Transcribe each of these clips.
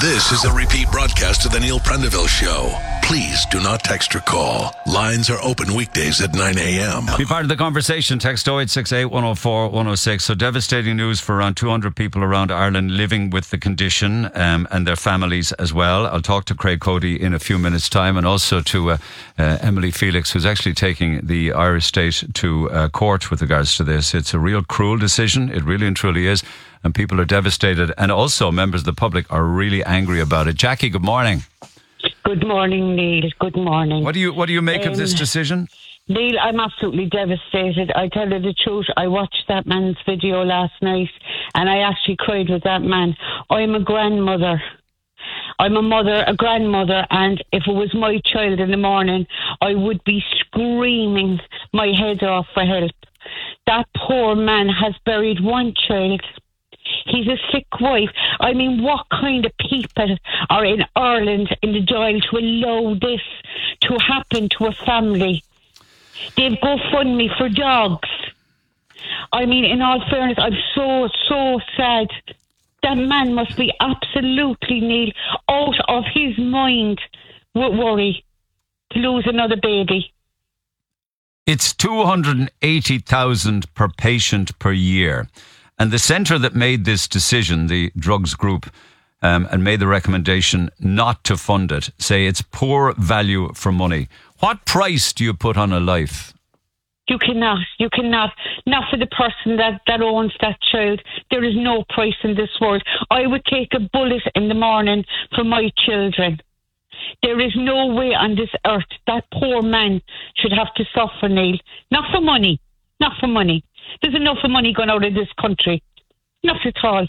This is a repeat broadcast of the Neil Prendeville Show. Please do not text or call. Lines are open weekdays at 9 a.m. Be part of the conversation. Text 0868 104 106. So devastating news for around 200 people around Ireland living with the condition and their families as well. I'll talk to Craig Cody in a few minutes' time, and also to Emily Felix, who's actually taking the Irish state to court with regards to this. It's a real cruel decision. It really and truly is. And people are devastated. And also members of the public are really angry about it. Jackie, good morning. Good morning, Neil. Good morning. What do you make of this decision? Neil, I'm absolutely devastated. I tell you the truth. I watched that man's video last night and I actually cried with that man. I'm a grandmother. I'm a mother, a grandmother, and if it was my child in the morning, I would be screaming my head off for help. That poor man has buried one child. He's a sick wife. I mean, what kind of people are in Ireland in the Dáil to allow this to happen to a family? They've GoFundMe for dogs. I mean, in all fairness, I'm so sad. That man must be absolutely, Neil, out of his mind with worry to lose another baby. It's 280,000 per patient per year. And the centre that made this decision, the drugs group, and made the recommendation not to fund it, say it's poor value for money. What price do you put on a life? You cannot. Not for the person that owns that child. There is no price in this world. I would take a bullet in the morning for my children. There is no way on this earth that poor man should have to suffer, Neil. Not for money. Not for money. There's enough of money going out of this country. Not at all.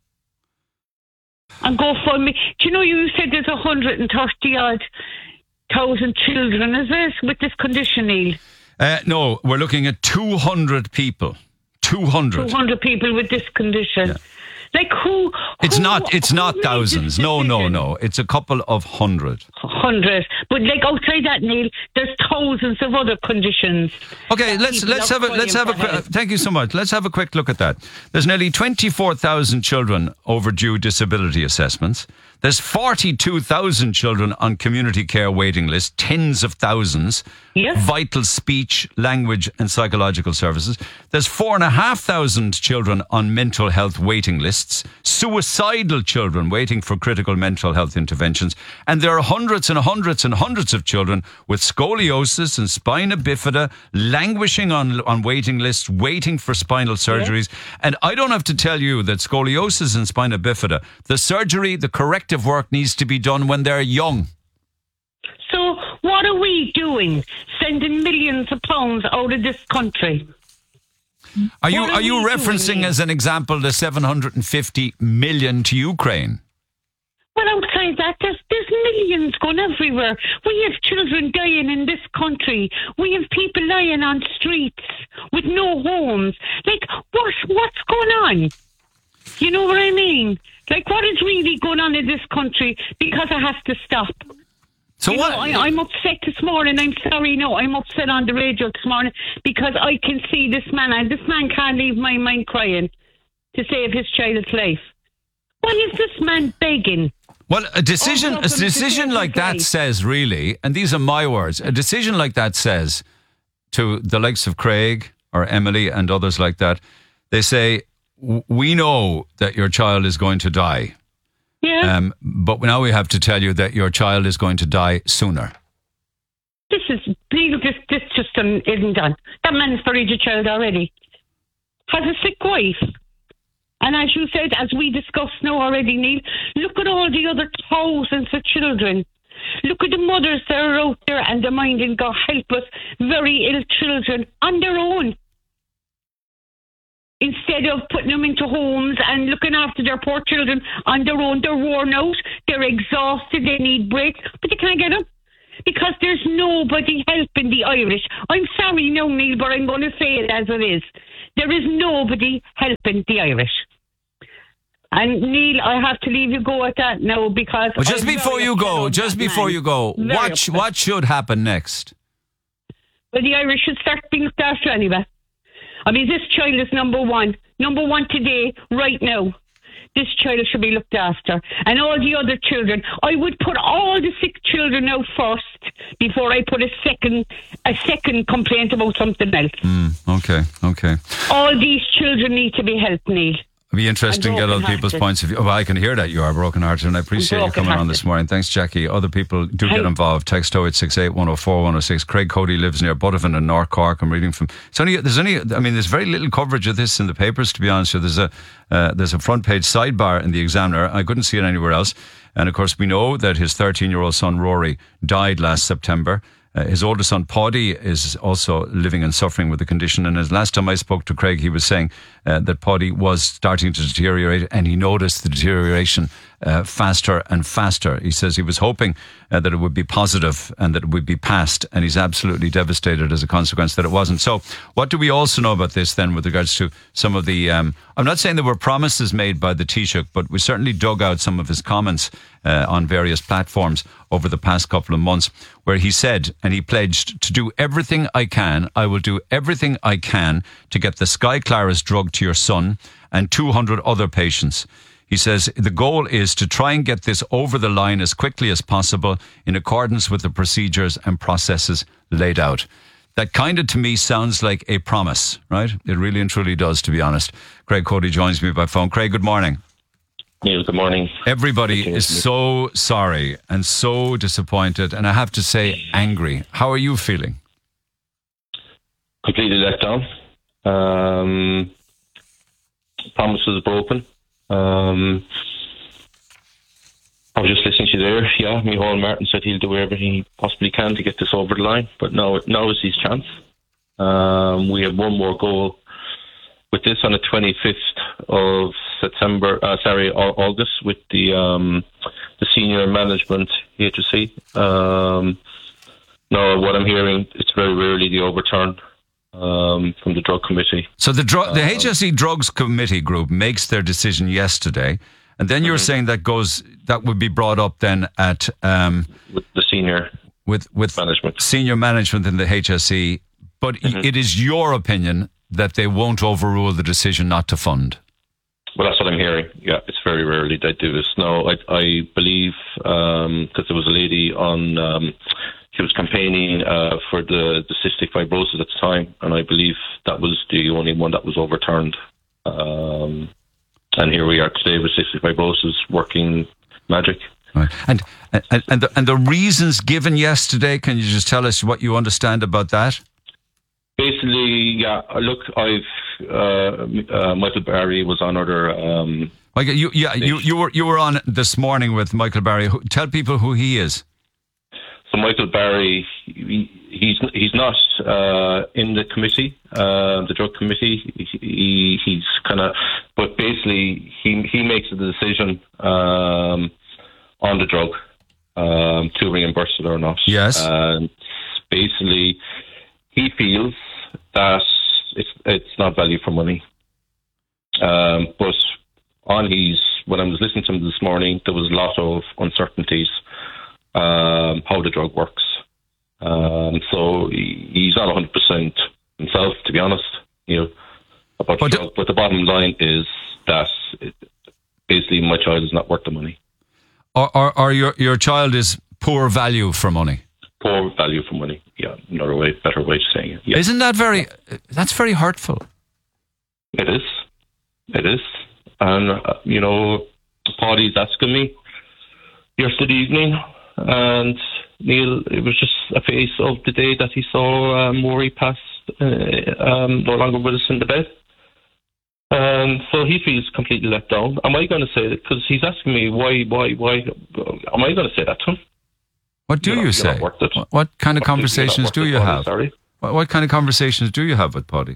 And GoFundMe. Do you know you said there's 130-odd thousand children, is it, with this condition, Neil? No, we're looking at 200 people. 200. 200 people with this condition. Yeah. Like who? It's not thousands. No. It's a couple of hundred. But like outside that, Neil, there's thousands of other conditions. Okay, let's have a thank you so much. Let's have a quick look at that. There's nearly 24,000 children overdue disability assessments. There's 42,000 children on community care waiting lists, tens of thousands. Yes. Vital speech, language and psychological services. There's 4,500 children on mental health waiting lists, suicidal children waiting for critical mental health interventions, and there are hundreds and hundreds and hundreds of children with scoliosis and spina bifida languishing on waiting lists, waiting for spinal surgeries. Yeah. And I don't have to tell you that scoliosis and spina bifida, the surgery, the corrective work needs to be done when they're young. So what are we doing? Sending millions of pounds out of this country? Are you referencing as an example the 750 million to Ukraine? Well, outside that, there's millions going everywhere. We have children dying in this country. We have people lying on streets with no homes. Like, what's going on? You know what I mean? Like, what is really going on in this country? Because it has to stop. So what? I'm upset this morning. I'm sorry. No, I'm upset on the radio this morning because I can see this man, and this man can't leave my mind crying to save his child's life. What is this man begging? Well, a decision like that says, really, and these are my words, a decision like that says to the likes of Craig or Emily and others like that, they say, we know that your child is going to die. Yeah. But now we have to tell you that your child is going to die sooner. This just isn't done. That man's buried a child already. Has a sick wife. And as you said, as we discussed now already, Neil, look at all the other thousands of children. Look at the mothers that are out there and they're minding, God help us, very ill children on their own. Instead of putting them into homes and looking after their poor children on their own, they're worn out, they're exhausted, they need breaks, but they can't get them because there's nobody helping the Irish. I'm sorry, no, Neil, but I'm going to say it as it is. There is nobody helping the Irish. And Neil, I have to leave you go at that now because... Well, just before you go, what should happen next? Well, the Irish should start being looked after anyway. I mean, this child is number one. Number one today, right now. this child should be looked after. And all the other children, I would put all the sick children out first before I put a second complaint about something else. Okay. All these children need to be helped, Neil. It'd be interesting to get other people's points of view. Oh, well, I can hear that you are broken-hearted, and I appreciate you coming on this morning. Thanks, Jackie. Other people do get involved. Text 0868 104 106. Craig Cody lives near Buttevant in North Cork. I'm reading from... there's very little coverage of this in the papers, to be honest. There's a front-page sidebar in the Examiner. I couldn't see it anywhere else. And, of course, we know that his 13-year-old son, Rory, died last September. His oldest son, Paddy, is also living and suffering with the condition. And as last time I spoke to Craig, he was saying that Paddy was starting to deteriorate, and he noticed the deterioration faster and faster. He says he was hoping that it would be positive and that it would be past, and he's absolutely devastated as a consequence that it wasn't. So what do we also know about this then with regards to some of the... I'm not saying there were promises made by the Taoiseach, but we certainly dug out some of his comments on various platforms over the past couple of months, where he said, and he pledged, to do everything I can. I will do everything I can to get the Skyclarys drug to your son and 200 other patients. He says the goal is to try and get this over the line as quickly as possible in accordance with the procedures and processes laid out. That kind of, to me, sounds like a promise, right? It really and truly does, to be honest. Craig Cody joins me by phone. Craig, good morning. Neil, good morning. Everybody is so sorry and so disappointed, and I have to say angry. How are you feeling? Completely let down. Promises broken. I was just listening to you there. Yeah, Micheál Martin said he'll do everything he possibly can to get this over the line, but now is his chance. We have one more goal with this on the 25th of August with the senior management HSE. Now, what I'm hearing, it's very rarely the overturn from the drug committee. So the HSE Drugs Committee group makes their decision yesterday, and then you're saying that would be brought up then at with the senior with management, senior management in the HSE. But it is your opinion that they won't overrule the decision not to fund. Well, that's what I'm hearing. Yeah, it's very rarely they do this. No, I believe because there was a lady on. She was campaigning for the cystic fibrosis at the time, and I believe that was the only one that was overturned. And here we are today with cystic fibrosis working magic. Right. And the reasons given yesterday, can you just tell us what you understand about that? Basically, yeah. Look, Michael Barry was on other. You were on this morning with Michael Barry. Tell people who he is. So Michael Barry, he's not in the committee, the drug committee. He's kind of, but basically he makes the decision on the drug to reimburse it or not. Yes. And basically, he feels that it's not value for money. But when I was listening to him this morning, there was a lot of uncertainties. How the drug works. So he's not 100% himself, to be honest, about the drug. But the bottom line is that basically my child is not worth the money. Or your child is poor value for money? Poor value for money, yeah. Better way of saying it. Yeah. Isn't that that's very hurtful? It is. And, Paddy's asking me yesterday evening, and Neil, it was just a phase of the day that he saw Maury pass, no longer with us in the bed. So he feels completely let down. Am I going to say that? Because he's asking me why? Am I going to say that to him? What do you say? What kind of conversations do you have? Sorry? What kind of conversations do you have with Paddy?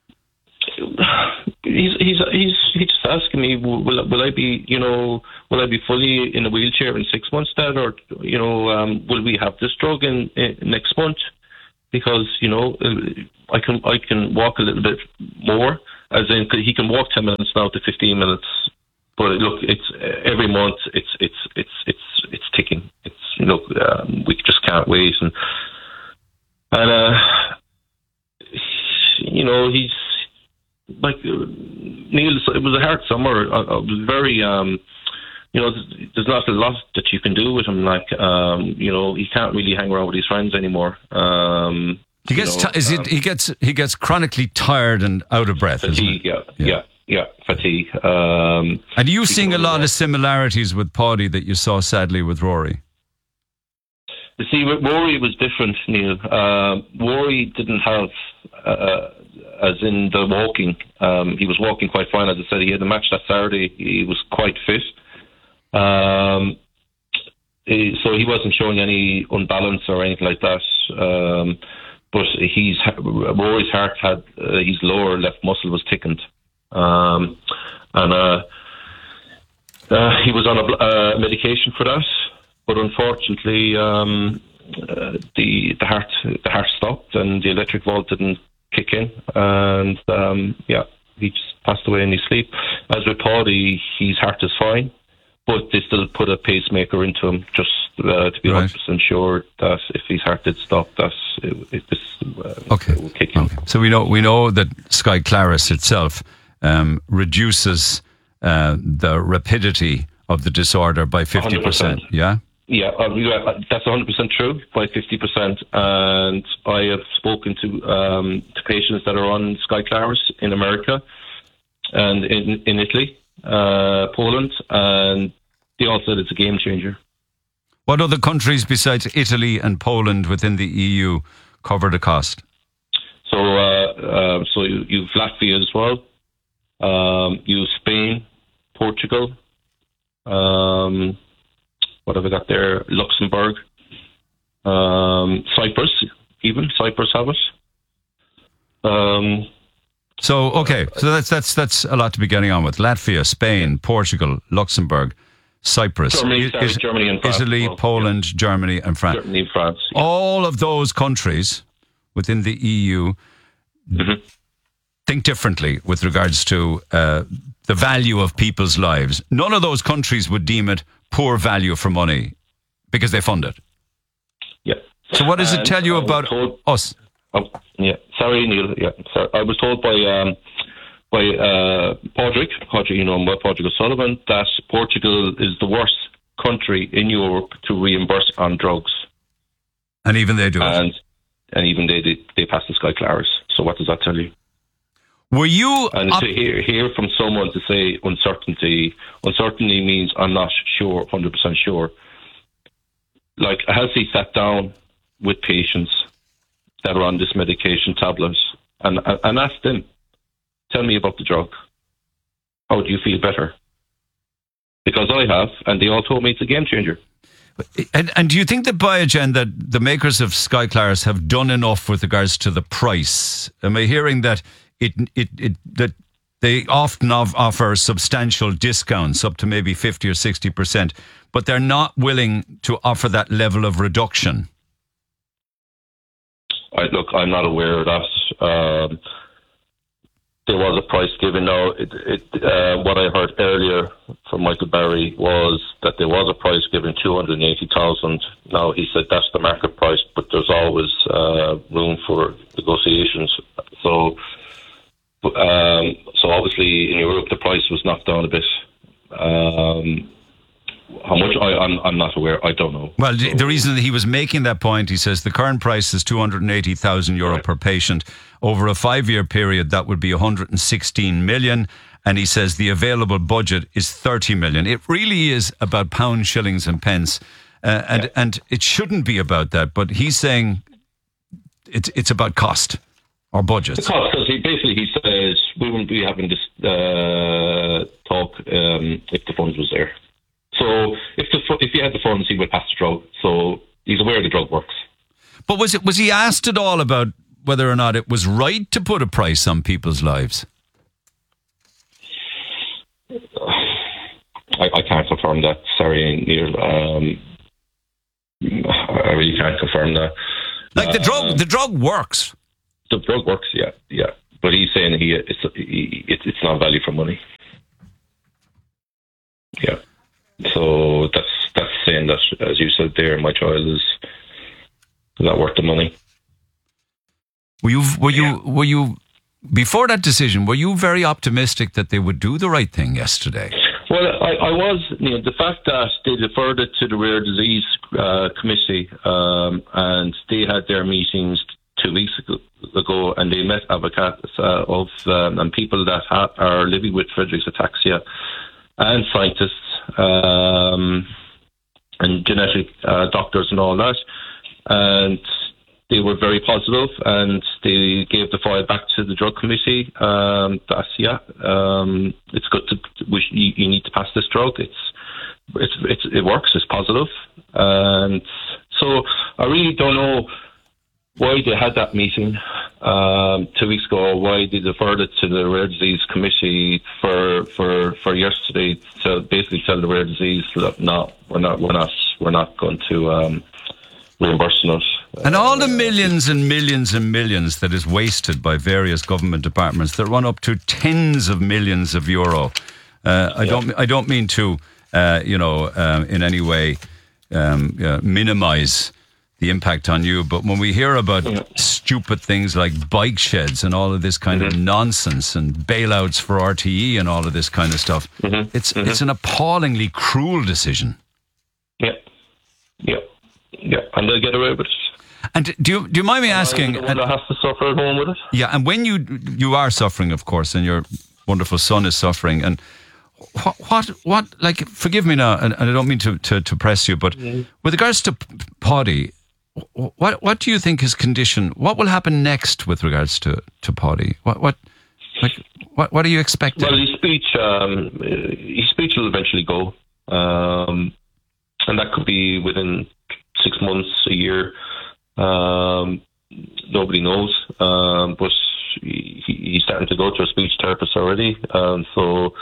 He's just asking me, will I be fully in a wheelchair in 6 months, Dad, or will we have this drug in next month? Because I can walk a little bit more, as in he can walk 10 minutes now to 15 minutes. But look, it's every month. It's ticking. We just can't wait, and he's like Neil, it was a hard summer. I was very, there's not a lot that you can do with him. Like, he can't really hang around with his friends anymore. He gets chronically tired and out of breath. Fatigue, yeah, fatigue. And are you seeing a lot of similarities with Paddy that you saw sadly with Rory? You see, Rory was different, Neil. Rory didn't have, as in the walking. He was walking quite fine. As I said, he had a match that Saturday. He was quite fit. So he wasn't showing any unbalance or anything like that. But Rory's heart had his lower left muscle was thickened, and he was on a medication for that. But unfortunately, the heart stopped and the electric valve didn't kick in, and he just passed away in his sleep. As with Paddy, his heart is fine, but they still put a pacemaker into him just to be 100% sure that if his heart did stop, that it will kick in. Okay. So we know that Sky Claris itself reduces the rapidity of the disorder by 50%. 100%. Yeah. Yeah, that's 100% true, by 50%. And I have spoken to patients that are on Sky Claris in America and in Italy, Poland, and they all said it's a game changer. What other countries besides Italy and Poland within the EU cover the cost? So you've Latvia as well. You Spain, Portugal. What have we got there? Luxembourg, Cyprus. Even Cyprus have it. So that's a lot to be getting on with. Latvia, Spain, Portugal, Luxembourg, Cyprus, Germany and France, Italy, Poland, Germany, and France. Germany and France. Yeah. All of those countries within the EU think differently with regards to the value of people's lives. None of those countries would deem it poor value for money because they fund it. Yeah. So what does it tell you about us? Oh, yeah. Sorry, Neil. Yeah. Sorry. I was told by Padraig, Padraig O'Sullivan, that Portugal is the worst country in Europe to reimburse on drugs. And even they do it. And even they pass the Sky Claris. So what does that tell you? Were you... And to hear from someone to say uncertainty means I'm not sure, 100% sure. Like, has he sat down with patients that are on this medication tablets and asked them, tell me about the drug. How do you feel better? Because I have, and they all told me it's a game changer. And do you think that Biogen, that the makers of Sky Claris, have done enough with regards to the price? Am I hearing that that they often offer substantial discounts up to maybe 50 or 60%, but they're not willing to offer that level of reduction? I'm not aware of that. There was a price given. Now, what I heard earlier from Michael Barry was that there was a price given, 280,000. Now, he said that's the market price, but there's always room for negotiations. So obviously in Europe the price was knocked down a bit. How much? I'm not aware. I don't know. Well, the reason that he was making that point, he says the current price is €280,000 per patient. Over a 5-year period, that would be 116 million. And he says the available budget is 30 million. It really is about pounds, shillings, and pence, and it shouldn't be about that. But he's saying it's about cost or budget. The cost, because he says we wouldn't be having this talk if the funds was there. So if he had the funds, he would pass the drug. So he's aware the drug works. But was he asked at all about whether or not it was right to put a price on people's lives? I can't confirm that. Sorry, Neil. I really can't confirm that. Like the drug works. The drug works, yeah. But he's saying it's not value for money. Yeah. So that's saying that, as you said there, my child is not worth the money. Were you before that decision, were you very optimistic that they would do the right thing yesterday? Well, I was. The fact that they deferred it to the Rare Disease Committee, and they had their meetings 2 weeks ago, and they met advocates and people that are living with Friedreich's ataxia, and scientists, and genetic doctors and all that, and they were very positive, and they gave the file back to the drug committee. It's good you need to pass this drug. It works. It's positive, and so I really don't know why they had that meeting 2 weeks ago. Why they deferred it to the Rare Disease Committee for yesterday to basically tell the Rare Disease that no, we're not going to reimburse it. And all the millions and millions and millions that is wasted by various government departments that run up to tens of millions of euro. I don't mean to, in any way minimise the impact on you, but when we hear about stupid things like bike sheds and all of this kind of nonsense and bailouts for RTE and all of this kind of stuff, it's an appallingly cruel decision. Yeah, and they'll get away with it. And do you mind me asking? The one that has to suffer at home with it. Yeah, and when you are suffering, of course, and your wonderful son is suffering, and what like, forgive me now, and I don't mean to press you, but with regards to Paddy, what do you think his condition? What will happen next with regards to Paddy? What are you expecting? Well, his speech will eventually go, and that could be within 6 months, a year. Nobody knows, but he's starting to go to a speech therapist already, so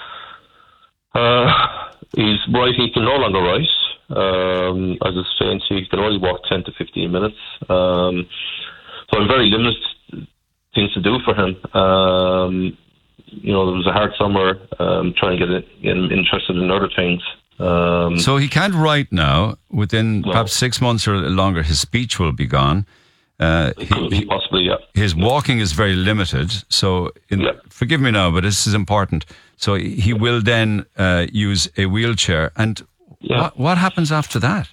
he's writing. He can no longer write. As I was saying to you, he can only walk 10 to 15 minutes. So I'm very limited things to do for him. There was a hard summer trying to get him interested in other things. So he can't write now. Within perhaps 6 months or longer, his speech will be gone. Possibly, yeah. His walking is very limited. So, forgive me now, but this is important. So he will then use a wheelchair. And what happens after that?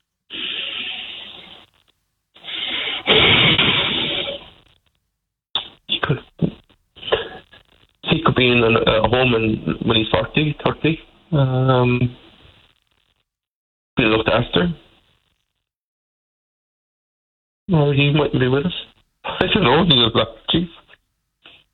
He could be in a home when he's 40, 30. Be looked after. Well, he mightn't be with us. I don't know. He was like, geez.